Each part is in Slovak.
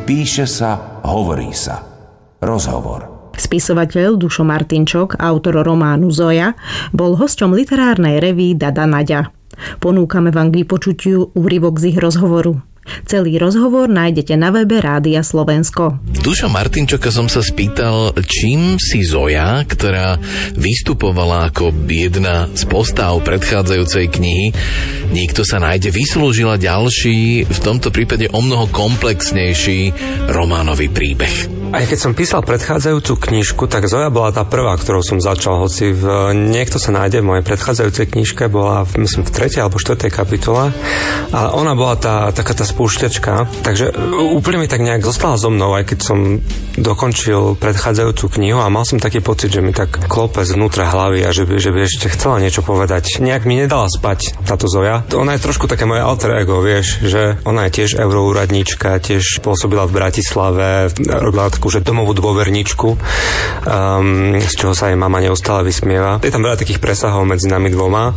Píše sa, hovorí sa. Rozhovor. Spisovateľ Dušo Martinčok, autor románu Zoja, bol hosťom literárnej reví Dada Naďa. Ponúkame vám k vypočutiu úryvok z ich rozhovoru. Celý rozhovor nájdete na webe Rádia Slovensko. Dušo Martinčoka som sa spýtal, čím si Zoja, ktorá vystupovala ako jedna z postáv predchádzajúcej knihy, Niekto sa nájde, vyslúžila ďalší, v tomto prípade omnoho komplexnejší románový príbeh. Aj keď som písal predchádzajúcu knižku, tak Zoja bola tá prvá, ktorou som začal, hoci Niekto sa nájde v mojej predchádzajúcej knižke bola, myslím, v 3. alebo 4. kapitole, ale ona bola taká tá spúšťačka, takže úplne mi tak nejak zostala so mnou, aj keď som dokončil predchádzajúcu knihu a mal som taký pocit, že mi tak klope zvnútra hlavy a že by ešte chcela niečo povedať. Nejak mi nedala spať táto Zoja. Ona je trošku také moje alter ego, vieš, že ona je tiež euroúradníčka, tiež pôsobila v Bratislave, robila takú, že domovú dôverničku, z čoho sa jej mama neustále vysmieva. Je tam veľa takých presahov medzi nami dvoma.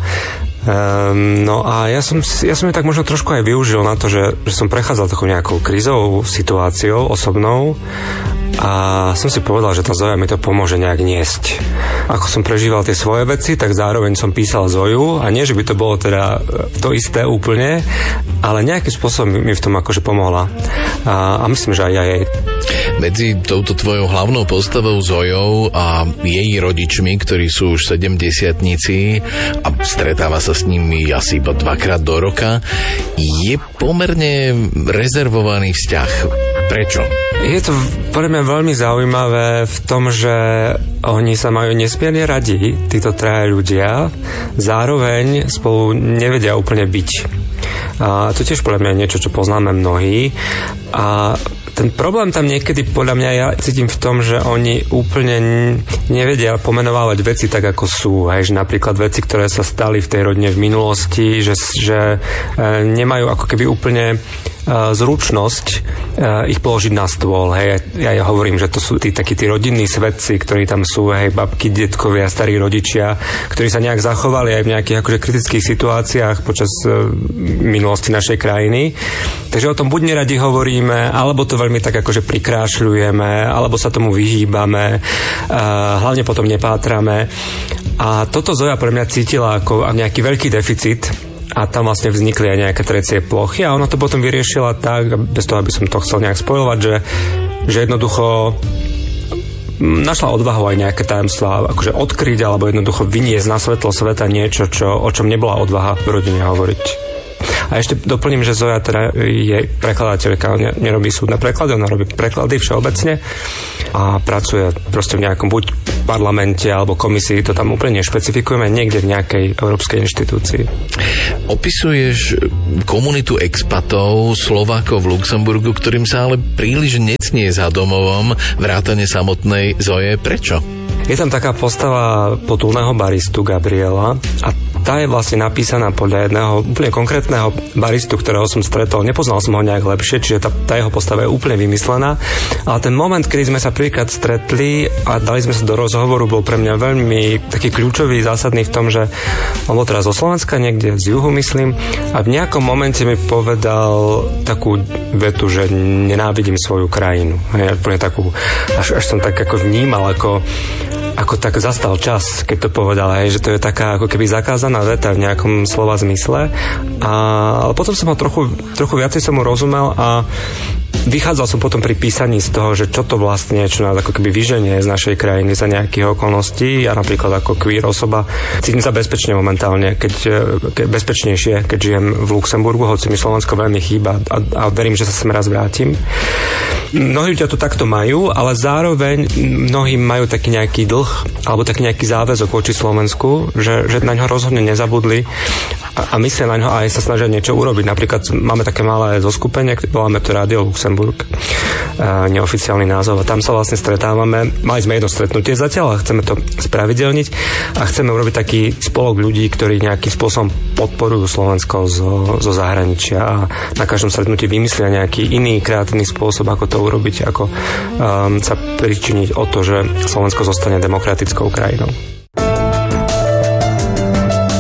No a ja som ju tak možno trošku aj využil na to, že som prechádzal takou nejakou krízovou situáciou osobnou a som si povedal, že tá Zoja mi to pomôže nejak niesť. Ako som prežíval tie svoje veci, tak zároveň som písal Zoju a nie, že by to bolo teda to isté úplne, ale nejakým spôsobom mi v tom akože pomohla. A myslím, že aj ja jej. Medzi touto tvojou hlavnou postavou Zojou a jej rodičmi, ktorí sú už 70-tníci a stretáva sa s nimi asi iba 2-krát do roka, je pomerne rezervovaný vzťah. Prečo? Je to podľa mňa veľmi zaujímavé v tom, že oni sa majú nesmierne radi, títo traja ľudia, zároveň spolu nevedia úplne byť. A to tiež podľa mňa je niečo, čo poznáme mnohí. A ten problém tam niekedy podľa mňa ja cítim v tom, že oni úplne nevedia pomenovávať veci tak, ako sú. Hej, že napríklad veci, ktoré sa stali v tej rodine v minulosti, že nemajú ako keby úplne zručnosť ich položiť na stôl. Hej. Ja hovorím, že to sú takí tí rodinní svedci, ktorí tam sú, hej, babky, detkovia, starí rodičia, ktorí sa nejak zachovali aj v nejakých akože kritických situáciách počas minulosti našej krajiny. Takže o tom buď neradi hovoríme, alebo to veľmi tak akože prikrášľujeme, alebo sa tomu vyhýbame, hlavne potom nepátrame. A toto Zoja pre mňa cítila ako nejaký veľký deficit a tam vlastne vznikli aj nejaké trecie plochy a ona to potom vyriešila tak, bez toho, aby som to chcel nejak spojovať, že jednoducho našla odvahu aj nejaké tajomstvá akože odkryť alebo jednoducho vyniesť na svetlo sveta niečo, o čom nebola odvaha v rodine hovoriť. A ešte doplním, že Zoja teda je prekladateľka, nerobí súdne preklady, ona robí preklady všeobecne a pracuje proste v nejakom buď parlamente alebo komisii, to tam úplne nešpecifikujeme, niekde v nejakej európskej inštitúcii. Opisuješ komunitu expatov, Slovákov v Luxemburgu, ktorým sa ale príliš necnie za domovom, vrátane samotnej Zoje. Prečo? Je tam taká postava potulného baristu Gabriela a tá je vlastne napísaná podľa jedného úplne konkrétneho baristu, ktorého som stretol. Nepoznal som ho nejak lepšie, čiže tá jeho postava je úplne vymyslená. Ale ten moment, kedy sme sa prvýkrát stretli a dali sme sa do rozhovoru, bol pre mňa veľmi taký kľúčový, zásadný v tom, že on bol teraz zo Slovenska, niekde z juhu, myslím, a v nejakom momente mi povedal takú vetu, že nenávidím svoju krajinu. Hej, úplne takú, až som tak ako vnímal, ako tak zastal čas, keď to povedal, hej, že to je taká ako keby zakázaná veta v nejakom slova zmysle. Ale potom som ho trochu viacej som mu rozumel a vychádzal som potom pri písaní z toho, že čo to vlastne, čo nás ako keby vyženie z našej krajiny za nejakých okolností. Ja napríklad ako queer osoba cítim sa bezpečne momentálne, bezpečnejšie, keď žijem v Luxemburgu, hoci mi Slovensko veľmi chýba a verím, že sa sem raz vrátim. Mnohí ľudia to takto majú, ale zároveň mnohí majú taký nejaký dlh alebo taký nejaký záväzok voči Slovensku, že na ňo rozhodne nezabudli a myslia na ňo a aj sa snažia niečo urobiť. Napríklad máme také malé zoskupenie, voláme to Rádio Luxemburg, neoficiálny názov, a tam sa vlastne stretávame. Mali sme jedno stretnutie zatiaľ a chceme to spravidelniť a chceme urobiť taký spolok ľudí, ktorí nejakým spôsobom podporujú Slovensko zo zahraničia a na každom stretnutí vymyslia nejaký iný kreatívny spôsob, ako to urobiť, ako sa pričiniť o to, že Slovensko zostane demokratickou krajinou.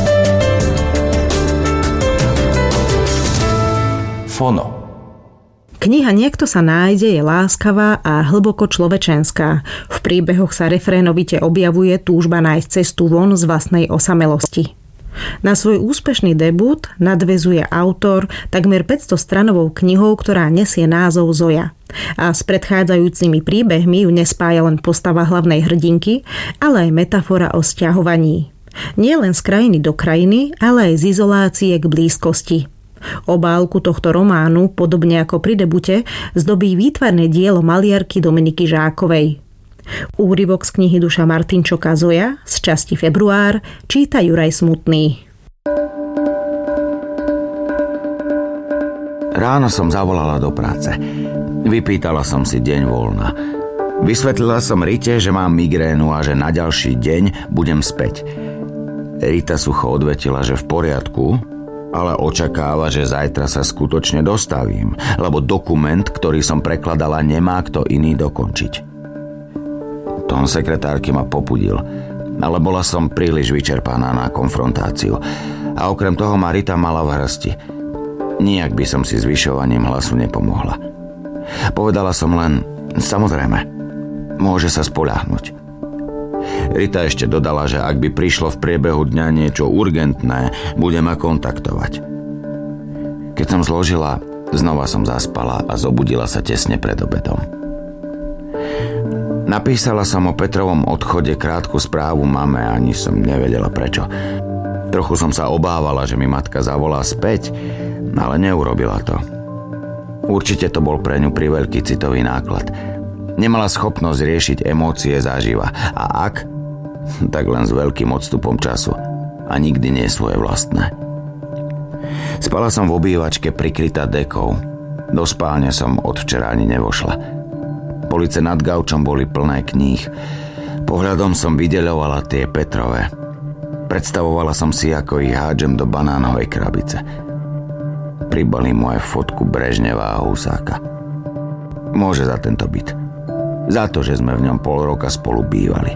Fono. Kniha Niekto sa nájde je láskavá a hlboko človečenská. V príbehoch sa refrénovite objavuje túžba nájsť cestu von z vlastnej osamelosti. Na svoj úspešný debut nadväzuje autor takmer 500-stranovou knihou, ktorá nesie názov Zoja. A s predchádzajúcimi príbehmi ju nespája len postava hlavnej hrdinky, ale aj metafora o sťahovaní. Nie len z krajiny do krajiny, ale aj z izolácie k blízkosti. Obálku tohto románu, podobne ako pri debute, zdobí výtvarné dielo maliarky Dominiky Žákovej. Úryvok z knihy Duša Martinčoka Zoja z časti Február číta Juraj Smutný. Ráno som zavolala do práce. Vypýtala som si deň voľna. Vysvetlila som Rite, že mám migrénu a že na ďalší deň budem späť. Rita sucho odvetila, že v poriadku, ale očakáva, že zajtra sa skutočne dostavím, lebo dokument, ktorý som prekladala, nemá kto iný dokončiť. Tón sekretárky ma popudil, ale bola som príliš vyčerpaná na konfrontáciu. A okrem toho ma Rita mala v hrsti. Nijak by som si zvyšovaním hlasu nepomohla. Povedala som len, samozrejme, môže sa spoľahnúť. Rita ešte dodala, že ak by prišlo v priebehu dňa niečo urgentné, bude ma kontaktovať. Keď som zložila, znova som zaspala a zobudila sa tesne pred obedom. Napísala som o Petrovom odchode krátku správu mame, ani som nevedela prečo. Trochu som sa obávala, že mi matka zavolá späť, ale neurobila to. Určite to bol pre ňu priveľký citový náklad. Nemala schopnosť riešiť emócie zaživa. A ak, tak len s veľkým odstupom času. A nikdy nie svoje vlastné. Spala som v obývačke prikrytá dekou. Do spálne som od včera ani nevošla. Police nad gaučom boli plné kníh. Pohľadom som vydeľovala tie Petrové. Predstavovala som si, ako ich hádžem do banánovej krabice. Pribalím mu aj fotku Brežneva a Husáka. Môže za tento byt. Za to, že sme v ňom pol roka spolu bývali.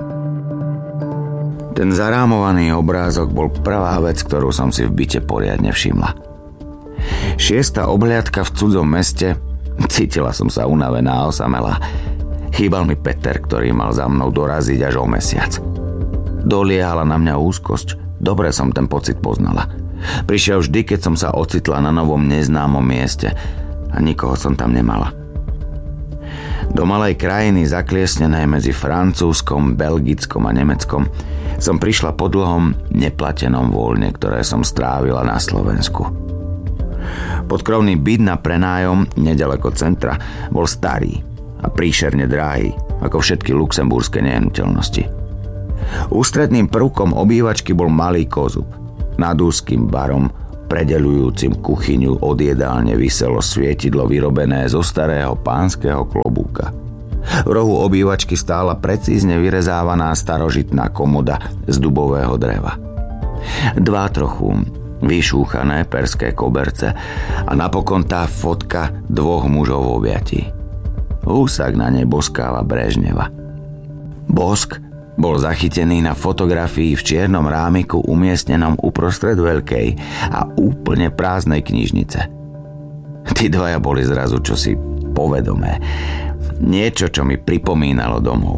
Ten zarámovaný obrázok bol prvá vec, ktorú som si v byte poriadne všimla. 6. obhliadka v cudzom meste. Cítila som sa unavená a osamelá. Chýbal mi Peter, ktorý mal za mnou doraziť až o mesiac. Doliehala na mňa úzkosť. Dobre som ten pocit poznala. Prišiel vždy, keď som sa ocitla na novom neznámom mieste a nikoho som tam nemala. Do malej krajiny zakliesnenej medzi Francúzskom, Belgickom a Nemeckom som prišla po dlhom neplatenom voľne, ktoré som strávila na Slovensku. Podkrovný byt na prenájom nedaleko centra bol starý a príšerne drahý, ako všetky luxemburské nehnuteľnosti. Ústredným prvkom obývačky bol malý kozub. Nad úzkým barom, predeľujúcim kuchyňu od jedálne viselo svietidlo vyrobené zo starého pánskeho klobúka. V rohu obývačky stála precízne vyrezávaná starožitná komoda z dubového dreva. Dva trochu vyšúchané perské koberce a napokon tá fotka dvoch mužov v objatí. Husák na nej boskáva Brežneva. Bosk bol zachytený na fotografii v čiernom rámiku umiestnenom uprostred veľkej a úplne prázdnej knižnice. Tí dvaja boli zrazu čosi povedomé. Niečo, čo mi pripomínalo domov.